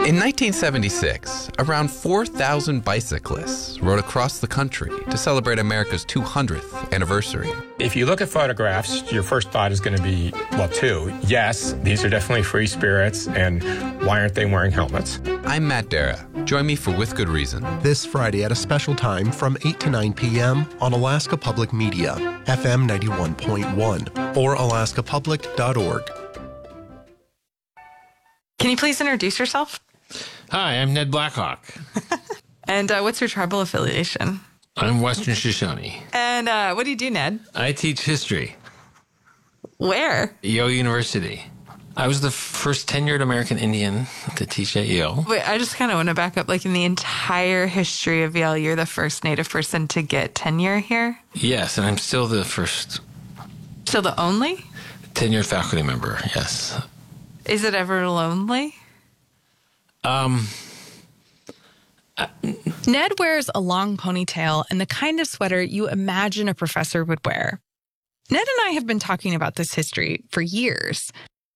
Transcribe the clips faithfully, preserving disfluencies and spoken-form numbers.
In nineteen seventy-six, around four thousand bicyclists rode across the country to celebrate America's two hundredth anniversary. If you look at photographs, your first thought is going to be, well, two, yes, these are definitely free spirits, and why aren't they wearing helmets? I'm Matt Dara. Join me for With Good Reason. This Friday at a special time from eight to nine p.m. on Alaska Public Media, F M ninety-one point one, or alaska public dot org. Can you please introduce yourself? Hi, I'm Ned Blackhawk. And uh, what's your tribal affiliation? I'm Western Shoshone. And uh, what do you do, Ned? I teach history. Where? Yale University. I was the first tenured American Indian to teach at Yale. Wait, I just kind of want to back up. Like in the entire history of Yale, you're the first Native person to get tenure here? Yes, and I'm still the first. Still the only? Tenured faculty member, yes. Is it ever lonely? Um... Uh, Ned wears a long ponytail and the kind of sweater you imagine a professor would wear. Ned and I have been talking about this history for years.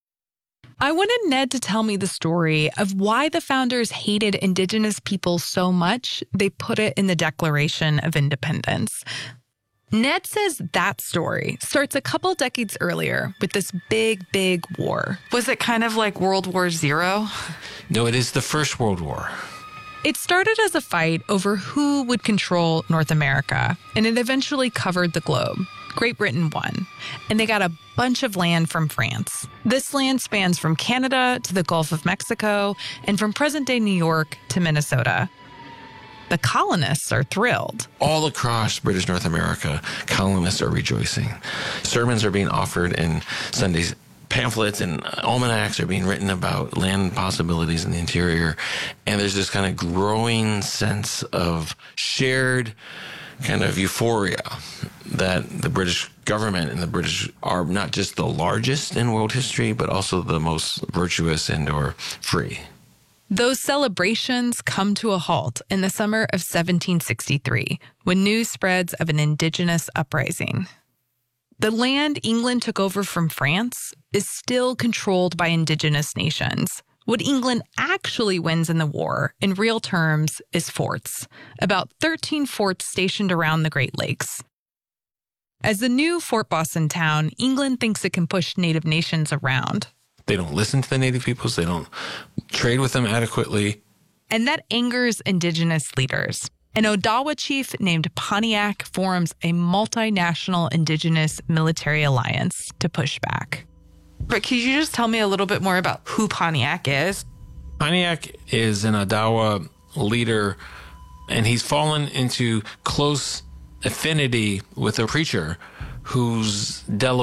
I wanted Ned to tell me the story of why the founders hated Indigenous people so much they put it in the Declaration of Independence. Ned says that story starts a couple decades earlier with this big, big war. Was it kind of like World War Zero? No, it is the First World War. It started as a fight over who would control North America, and it eventually covered the globe. Great Britain won, and they got a bunch of land from France. This land spans from Canada to the Gulf of Mexico and from present-day New York to Minnesota. The colonists are thrilled. All across British North America, colonists are rejoicing. Sermons are being offered in Sundays. Pamphlets and almanacs are being written about land possibilities in the interior. And there's this kind of growing sense of shared kind of euphoria that the British government and the British are not just the largest in world history, but also the most virtuous and or free. Those celebrations come to a halt in the summer of seventeen sixty-three, when news spreads of an Indigenous uprising. The land England took over from France is still controlled by Indigenous nations. What England actually wins in the war, in real terms, is forts, about thirteen forts stationed around the Great Lakes. As the new fort boss in town, England thinks it can push Native nations around. They don't listen to the Native peoples. They don't trade with them adequately. And that angers Indigenous leaders. An Odawa chief named Pontiac forms a multinational Indigenous military alliance to push back. But could you just tell me a little bit more about who Pontiac is? Pontiac is an Odawa leader, and he's fallen into close affinity with a preacher whose Delaware